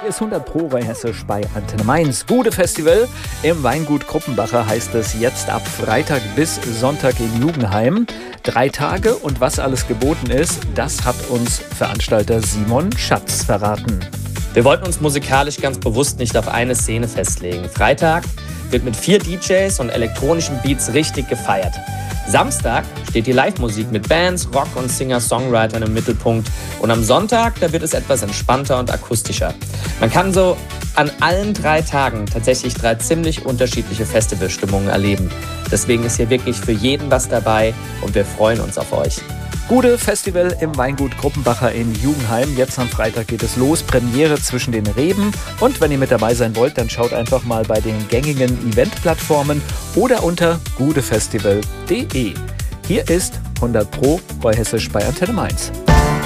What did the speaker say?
ist 100 Pro Hessisch bei Antenne Mainz. Gude Festival im Weingut Kruppenbacher heißt es jetzt ab Freitag bis Sonntag in Jugendheim. 3 Tage und was alles geboten ist, das hat uns Veranstalter Simon Schatz verraten. Wir wollten uns musikalisch ganz bewusst nicht auf eine Szene festlegen. Freitag wird mit 4 DJs und elektronischen Beats richtig gefeiert. Samstag steht die Live-Musik mit Bands, Rock- und Singer-Songwritern im Mittelpunkt. Und am Sonntag, da wird es etwas entspannter und akustischer. Man kann so an allen 3 Tagen tatsächlich 3 ziemlich unterschiedliche Festivalstimmungen erleben. Deswegen ist hier wirklich für jeden was dabei und wir freuen uns auf euch. Gude Festival im Weingut Kruppenbacher in Jugendheim. Jetzt am Freitag geht es los. Premiere zwischen den Reben. Und wenn ihr mit dabei sein wollt, dann schaut einfach mal bei den gängigen Eventplattformen oder unter gudefestival.de. Hier ist 100 Pro Hessisch bei Antenne Mainz.